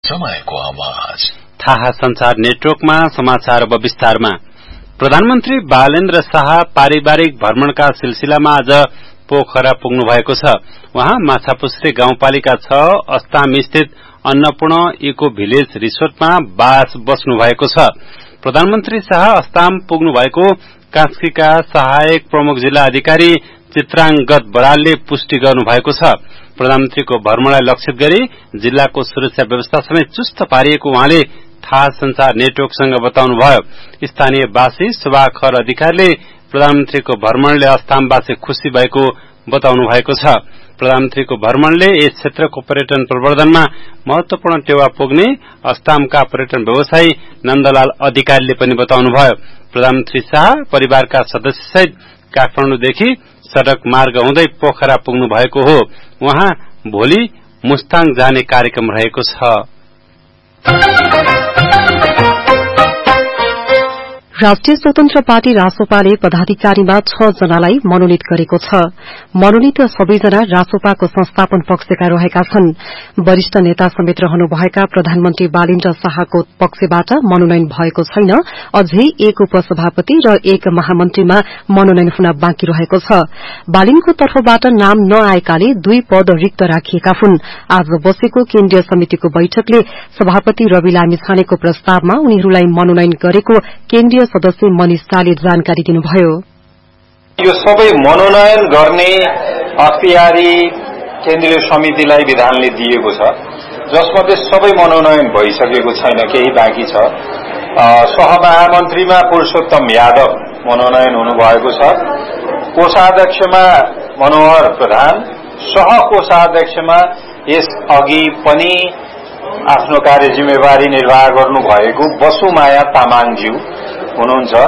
समयको आवाज थाहा संचार नेटवर्कमा समाचार अब विस्तारमा। प्रधानमन्त्री बालेन्द्र शाह पारिवारिक भ्रमणका सिलसिलामा आज पोखरा पुग्नु भएको छ। उहाँ माछापुछ्रे गाउँपालिका 6 अस्ताम स्थित अन्नपूर्ण इको भिलेज रिसोर्टमा बस्नु भएको छ। प्रधानमन्त्री शाह अस्ताम पुग्नु भएको कास्कीका सहायक प्रमुख जिल्ला अधिकारी चित्रांगत बरालले पुष्टि गर्नु भएको छ। प्रधानमन्त्रीको भ्रमणलाई लक्षित गरी जिल्लाको सुरक्षा व्यवस्था समेत चुस्त पारिएको उहाँले थाहा संचार नेटवर्कसँग बताउनुभयो। स्थानीयवासी सुभाखर अधिकारीले प्रधानमन्त्रीको भ्रमणले अस्तामवासी खुशी भएको बताउनु भएको छ। प्रधानमन्त्रीको भ्रमणले यस क्षेत्रको पर्यटन प्रवर्धनमा महत्वपूर्ण टेवा पुग्ने अस्तामका पर्यटन व्यवसायी नन्दलाल अधिकारीले पनि बताउनुभयो। प्रधानमन्त्री शाह परिवारका सदस्यसहित काठमाडौँदेखि सड़क मार्ग हुँदै पोखरा पुग्नु भएको हो। उहाँ भोलि मुस्ताङ जाने कार्यक्रम रहेको छ। राष्ट्रिय स्वतन्त्र पार्टी रासोपाले पदाधिकारीमा 6 जनालाई मनोनित गरेको छ। मनोनित सबैजना रासोपाको संस्थापन पक्षका रहेका छन्। वरिष्ठ नेता समेत रहनुभएका प्रधानमन्त्री बालेन्द्र शाहको पक्षबाट मनोनयन भएको छैन। अझै एक उपसभापति र एक महामन्त्रीमा मनोनयन हुन बाँकी रहेको छ। बालिनको तर्फबाट नाम नआएकाले 2 पद रिक्त राखिएका हुन्। आज बसेको केन्द्रीय समितिको बैठकले सभापति रवि लामिछानेको प्रस्तावमा उनीहरूलाई मनोनयन गरेको केन्द्रीय सदस्य मनिष शाहले जानकारी दिनुभयो। यो सबै मनोनयन गर्ने अख्तियारी केन्द्रीय समितिलाई विधानले दिएको छ, जसमध्ये सबै मनोनयन भइसकेको छैन, केही बाँकी छ। सहमहामन्त्रीमा पुरुषोत्तम यादव मनोनयन हुनुभएको छ। कोषाध्यक्षमा मनोहर प्रधान, सहकोषाध्यक्षमा यस अघि पनि आफ्नो कार्य जिम्मेवारी निर्वाह गर्नुभएको बसुमाया तामाङज्यू हुनुहुन्छ।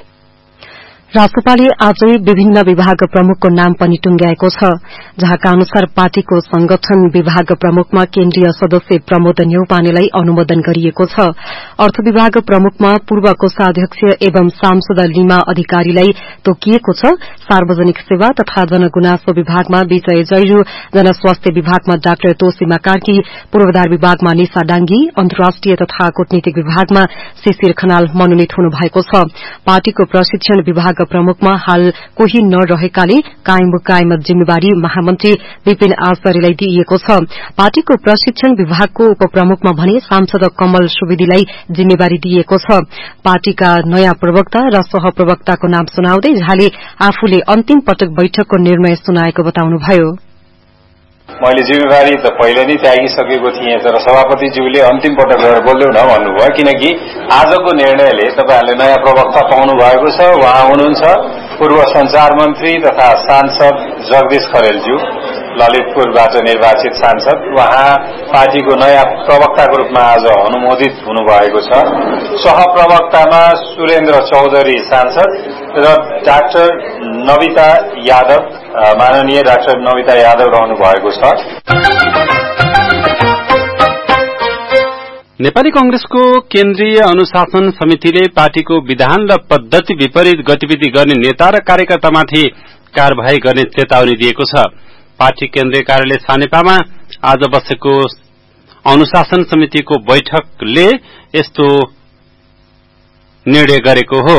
रासोपाले आजै विभिन्न विभाग प्रमुखको नाम पनि टुंग्याएको छ, जहाँका अनुसार पार्टीको संगठन विभाग प्रमुखमा केन्द्रीय सदस्य प्रमोद न्यौपानेलाई अनुमोदन गरिएको छ। अर्थ विभाग प्रमुखमा पूर्व कोषाध्यक्ष एवं सांसद लीमा अधिकारीलाई तोकिएको छ। सार्वजनिक सेवा तथा जनगुनासो विभागमा विजय जैरू, जनस्वास्थ्य विभागमा डाक्टर तोसीमा कार्की, पूर्वाधार विभागमा निशा डांगी, अन्तर्राष्ट्रिय तथा कूटनीतिक विभागमा शिशिर खनाल मनोनित हुनुभएको छ। पार्टीको प्रशिक्षण विभाग प्रमुखमा हाल कोही नरहेकाले कायम जिम्मेवारी महामन्त्री विपिन आचार्यलाई दिइएको छ। पार्टीको प्रशिक्षण विभागको उपप्रमुखमा भने सांसद कमल सुवेदीलाई जिम्मेवारी दिइएको छ। पार्टीका नयाँ प्रवक्ता र सहप्रवक्ताको नाम सुनाउँदै झाले आफूले अन्तिम पटक बैठकको निर्णय सुनाएको बताउनुभयो। मैले जिम्मेवारी त पहिले नै त्यागिसकेको थिएँ, तर सभापतिज्यूले अन्तिम पटक गएर बोल्दै न भन्नुभयो, किनकि आजको निर्णयले तपाईहरुले नयाँ प्रवक्ता पाउनु भएको छ। उहाँ हुनुहुन्छ पूर्व संचार मन्त्री तथा सांसद जगदीश खरेलज्यू, ललितपुरबाट निर्वाचित सांसद। उहाँ पार्टीको नयाँ प्रवक्ताको रूपमा आज अनुमोदित हुनुभएको छ। सहप्रवक्तामा सुरेन्द्र चौधरी सांसद र डाक्टर नविता यादव, माननीय डाक्टर नविता यादव रहनु भएको छ। नेपाली कांग्रेसको केन्द्रीय अनुशासन समितिले पार्टीको विधान र पद्धति विपरीत गतिविधि गर्ने नेता र कार्यकर्तामाथि कार्यवाही गर्ने चेतावनी दिएको छ। पार्टी केन्द्रीय कार्यालय सानेपामा आज बसेको अनुशासन समितिको बैठकले यस्तो निर्णय गरेको हो।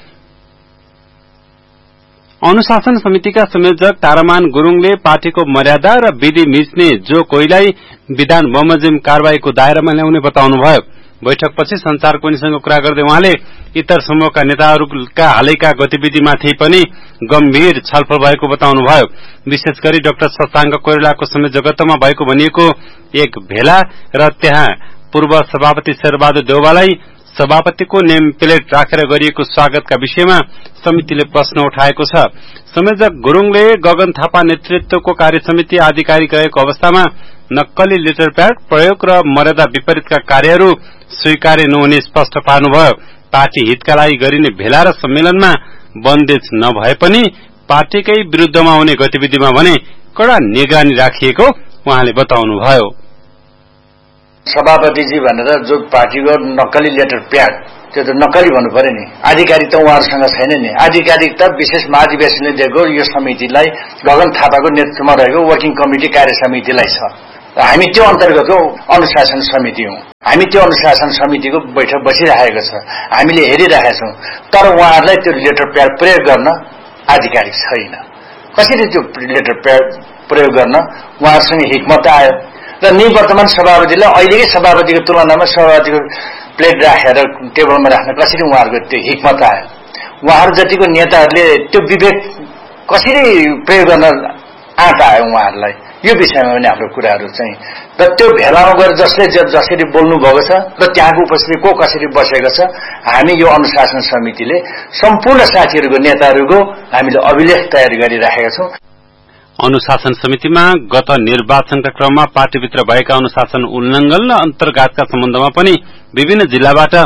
अनुशासन समितिका संयोजक तारामान गुरूङले पार्टीको मर्यादा र विधि मिच्ने जो कोहीलाई विधान बमोजिम कार्यवाहीको दायरामा ल्याउने बताउनुभयो। बैठकपछि संचारकर्मीसँग कुरा गर्दै उहाँले इतर समूहका नेताहरूका हालैका गतिविधिमाथि पनि गम्भीर छलफल भएको बताउनुभयो। विशेष गरी डाक्टर शशाङ्क कोइरालाको संयोजकत्वमा भएको भनिएको एक भेला र त्यहाँ पूर्व सभापति शेरबहादुर देउवालाई सभापतिको नेम प्लेट राखेर गरिएको स्वागतका विषयमा समितिले प्रश्न उठाएको छ। संयोजक गुरूङले गगन थापा नेतृत्वको कार्यसमिति आधिकारिक रहेको अवस्थामा नक्कली लेटर प्याड प्रयोग र मर्यादा विपरीतका कार्यहरू स्वीकार्य नहुने स्पष्ट पार्नुभयो। पार्टी हितका लागि गरिने भेला र सम्मेलनमा बन्देज नभए पनि पार्टीकै विरूद्धमा हुने गतिविधिमा भने कड़ा निगरानी राखिएको उहाँले बताउनुभयो। सभापतिजी भनेर जो पार्टीको नक्कली लेटर प्याड, त्यो त नक्कली भन्नु पर्यो नि। आधिकारिक त उहाँहरूसँग छैन नि। आधिकारिक त विशेष महाधिवेशनले दिएको यो समितिलाई गगन थापाको नेतृत्वमा रहेको वर्किङ कमिटी कार्य समितिलाई छ। हामी त्यो अन्तर्गतको अनुशासन समिति हौं। हामी त्यो अनुशासन समितिको बैठक बसिरहेको छ, हामीले हेरिरहेका छौं। तर उहाँहरूलाई त्यो लेटर प्याड प्रयोग गर्न आधिकारिक छैन। कसरी त्यो लेटर प्याड प्रयोग गर्न उहाँहरूसँग हिक्मत आयो र निवर्तमान सभापतिलाई अहिलेकै सभापतिको तुलनामा सभापतिको प्लेट राखेर टेबलमा राख्न कसरी उहाँहरूको त्यो हिक्मत आयो? उहाँहरू जतिको नेताहरूले त्यो विवेक कसरी प्रयोग गर्न आँट आयो उहाँहरूलाई? यो विषयमा पनि हाम्रो कुराहरू चाहिँ र त्यो भेलामा गएर जसरी बोल्नु भएको छ र त्यहाँको उपस्थिति को कसरी बसेको छ, हामी यो अनुशासन समितिले सम्पूर्ण साथीहरूको नेताहरूको हामीले अभिलेख तयार गरिराखेका छौं। अनुशासन समितिमा गत निर्वाचनका क्रममा पार्टीभित्र भएका अनुशासन उल्लंघन र अन्तर्घातका सम्बन्धमा पनि विभिन्न जिल्लाबाट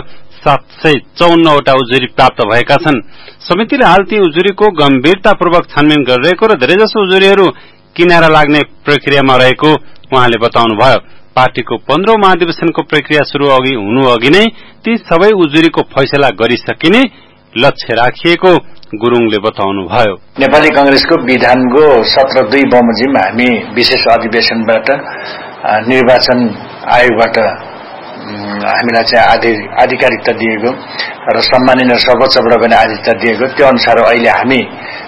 754 वटा उजुरी प्राप्त भएका छन्। समितिले हाल ती उजुरीको गम्भीरतापूर्वक छानबिन गरिरहेको र धेरैजसो उजुरीहरू किनारा लाग्ने प्रक्रियामा रहेको उहाँले बताउनुभयो। पार्टीको 15औं महाधिवेशनको प्रक्रिया शुरू हुनु अघि नै ती सबै उजुरीको फैसला गरिसकिने लक्ष्य राखिएको गुरुङले बताउनुभयो। नेपाली कांग्रेसको विधानको 17-2 बमोजिम हामी विशेष अधिवेशनबाट निर्वाचन आयोगबाट हामीलाई चाहिँ आधिकारिकता दिएको र सम्माननीय सर्वोच्चबाट पनि आधिकारिकता दिएको, त्यो अनुसार अहिले हामी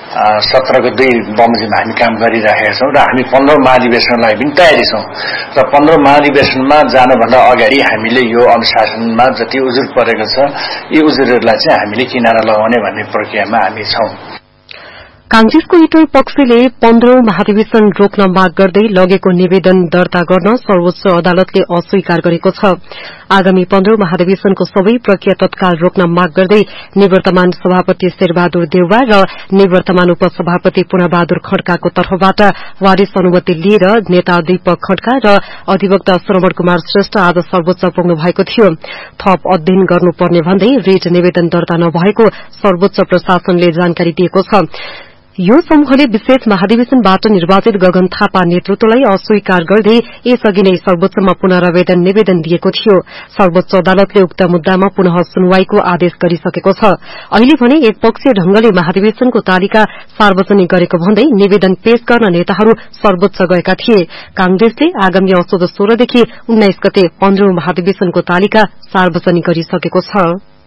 17-2 बमोजिम हामी काम गरिरहेका छौं र हामी 15औं महाधिवेशनलाई पनि तयारी छौं र 15औं महाधिवेशनमा जानुभन्दा अगाडि हामीले यो अनुशासनमा जति उजुर परेको छ यी उजुरहरूलाई चाहिँ हामीले किनारा लगाउने भन्ने प्रक्रियामा हामी छौं। कांग्रेसको इटर पक्षले 15औं महाधिवेशन रोक्न माग गर्दै लगेको निवेदन दर्ता गर्न सर्वोच्च अदालतले अस्वीकार गरेको छ। आगामी 15औं महाधिवेशनको सबै प्रक्रिया तत्काल रोक्न माग गर्दै निवर्तमान सभापति शेरबहादुर देउवा र निवर्तमान उपसभापति पुनबहादुर खड्काको तर्फबाट वारिस अनुमति लिएर नेता दीपक खड्का र अधिवक्ता श्रवण कुमार श्रेष्ठ आज सर्वोच्च पुग्नु भएको थियो। थप अध्ययन गर्नुपर्ने भन्दै रिट निवेदन दर्ता नभएको सर्वोच्च प्रशासनले जानकारी दिएको छ। यो समूहले विशेष महाधिवेशनबाट निर्वाचित गगन थापा नेतृत्वलाई अस्वीकार गर्दै यसअघि नै सर्वोच्चमा पुनरावेदन निवेदन दिएको थियो। सर्वोच्च अदालतले उक्त मुद्दामा पुनः सुनवाईको आदेश गरिसकेको छ। अहिले भने एकपक्षीय ढंगले महाधिवेशनको तालिका सार्वजनिक गरेको भन्दै निवेदन पेश गर्न नेताहरू सर्वोच्च गएका थिए। कांग्रेसले आगामी असोज 16 देखि 19 गते 15औं महाधिवेशनको तालिका सार्वजनिक गरिसकेको छ।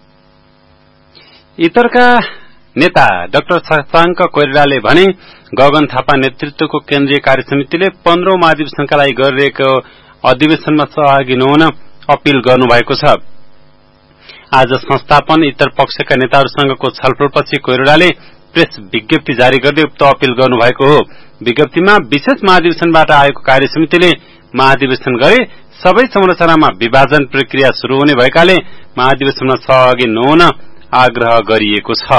इतरका नेता डाक्टर शशाङ्क कोइरालाले भने गगन थापा नेतृत्वको केन्द्रीय कार्यसमितिले 15औं महाधिवेशनका लागि गरिरहेको अधिवेशनमा सहभागी नहुन अपील गर्नुभएको छ। आज संस्थापन इतर पक्षका नेताहरूसँगको छलफलपछि कोइरालाले प्रेस विज्ञप्ति जारी गर्दै उक्त अपील गर्नुभएको हो। विज्ञप्तिमा विशेष महाधिवेशनबाट आएको कार्यसमितिले महाधिवेशन गरे सबै संरचनामा विभाजन प्रक्रिया शुरू हुने भएकाले महाधिवेशनमा सहभागी नहुन आग्रह गरिएको छ।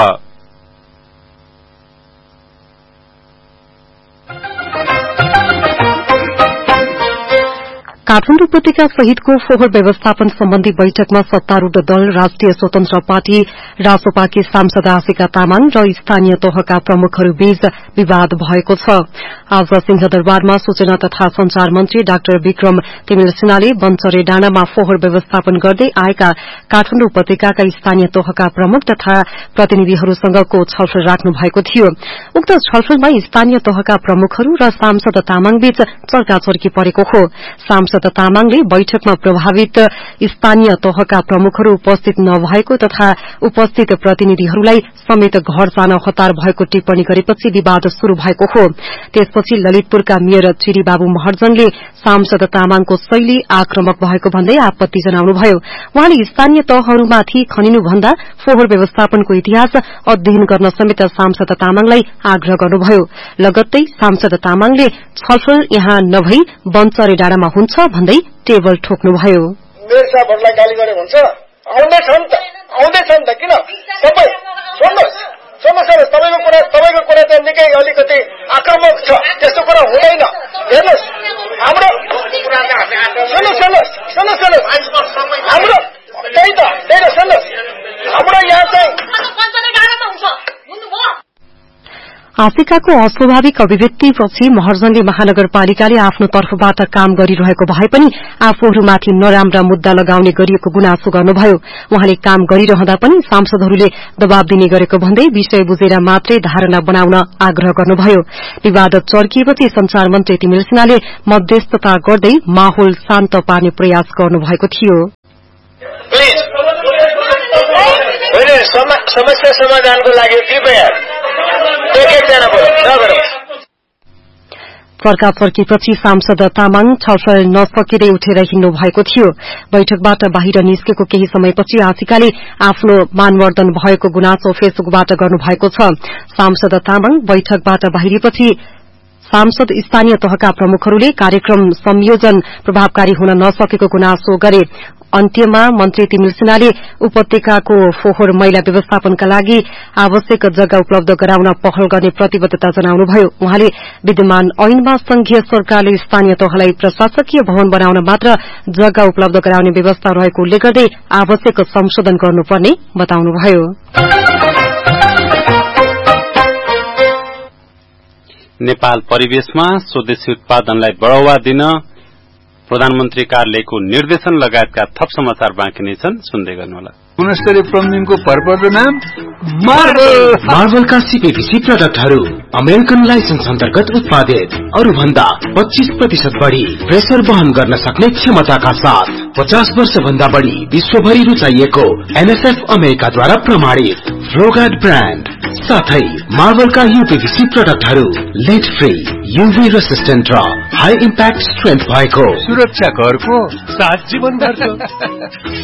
काठमाडौँ उपत्यका सहितको फोहोर व्यवस्थापन सम्बन्धी बैठकमा सत्तारूढ़ दल राष्ट्रिय स्वतन्त्र पार्टी रासोपाकी सांसद आशिका तामाङ र स्थानीय तहका प्रमुखहरूबीच विवाद भएको छ। आज सिंहदरबारमा सूचना तथा संचार मन्त्री डाक्टर विक्रम तिमिल सिन्हाले बन्चरे डाँडामा फोहोर व्यवस्थापन गर्दै आएका काठमाडौँ उपत्यकाका स्थानीय तहका प्रमुख तथा प्रतिनिधिहरूसँगको छलफल राख्नु भएको थियो। उक्त छलफलमा स्थानीय तहका प्रमुखहरू र सांसद तामाङबीच चर्काचर्की परेको हो। सांसद तामाङले बैठकमा प्रभावित स्थानीय तहका प्रमुखहरू उपस्थित नभएको तथा उपस्थित प्रतिनिधिहरूलाई समेत घर जान हतार भएको टिप्पणी गरेपछि विवाद शुरू भएको हो। त्यसपछि ललितपुरका मेयर चिरीबाबु महर्जनले सांसद तामाङको शैली आक्रामक भएको भन्दै आपत्ति जनाउनुभयो। उहाँले स्थानीय तहहरूमाथि खनिनुभन्दा फोहोर व्यवस्थापनको इतिहास अध्ययन गर्न समेत सांसद तामाङलाई आग्रह गर्नुभयो। लगत्तै सांसद तामाङले छलफल यहाँ नभई बन्चरे डाँडामा हुन्छ भन्दै टेबल ठोक्नुभयो। मेयर साहबहरूलाई गाली गरे हुन्छ, आउँदैछन् त किन सबै सुन्नुहोस् तपाईँको कुरा चाहिँ निकै अलिकति आक्रामक छ, त्यस्तो कुरा हुँदैन। हेर्नुहोस् हाम्रो सुन्नुहोस् हाम्रो त्यही त सुन्नुहोस् हाम्रो यहाँ चाहिँ आफिकाको अस्वाभाविक अभिव्यक्तिपछि महर्जनले महानगरपालिकाले आफ्नो तर्फबाट काम गरिरहेको भए पनि आफूहरूमाथि नराम्रा मुद्दा लगाउने गरिएको गुनासो गर्नुभयो। उहाँले काम गरिरहँदा पनि सांसदहरूले दबाव दिने गरेको भन्दै विषय बुझेर मात्रै धारणा बनाउन आग्रह गर्नुभयो। विवाद चर्किएपछि संचार मन्त्री तिमिल सिन्हाले मध्यस्थता गर्दै माहौल शान्त पार्ने प्रयास गर्नुभएको थियो। समस्या समाधानको लागि कृपया फर्काफर्कीपछि सांसद तामाङ छलफल नसकिँदै उठेर हिँड्नु भएको थियो। बैठकबाट बाहिर निस्केको केही समयपछि आफिकाले आफ्नो मानवर्धन भएको गुनासो फेसबुकबाट गर्नुभएको छ। सांसद तामाङ बैठकबाट बाहिरिएपछि सांसद स्थानीय तहका प्रमुखहरूले कार्यक्रम संयोजन प्रभावकारी हुन नसकेको गुनासो गरे। अन्त्यमा मन्त्री तिमिल सिन्हाले उपत्यकाको फोहोर मैला व्यवस्थापनका लागि आवश्यक जग्गा उपलब्ध गराउन पहल गर्ने प्रतिबद्धता जनाउनुभयो। उहाँले विद्यमान ऐनमा संघीय सरकारले स्थानीय तहलाई प्रशासकीय भवन बनाउन मात्र जग्गा उपलब्ध गराउने व्यवस्था रहेको उल्लेख गर्दै आवश्यक संशोधन गर्नुपर्ने बताउनुभयो। नेपाल परिवेशमा स्वदेशी उत्पादनलाई बढ़ावा दिन प्रधानमन्त्री कार्यालयको निर्देशन लगायतका थप समाचार बाँकी नै छन्, सुन्दै गर्नुहोला। गुणस्तरीय प्लम्बिङको भरपर्दो नाम मार्बलका सीपीवीसी प्रडक्टहरू अमेरिकन लाइसेन्स अन्तर्गत उत्पादित, अरू भन्दा 25% बढ़ी प्रेसर वहन गर्न सक्ने क्षमताका साथ 50 वर्ष भन्दा बढ़ी विश्वभरि रुचाइएको एनएसएफ अमेरिकाद्वारा प्रमाणित फ्लोगार्ड ब्रान्ड साथै मार्बलका यूपीवीसी प्रडक्टहरू लेड फ्री, यूभी रेसिस्टेन्ट र हाई इम्प्याक्ट स्ट्रेन्थ भएको, सुरक्षा घरको साथ जीवन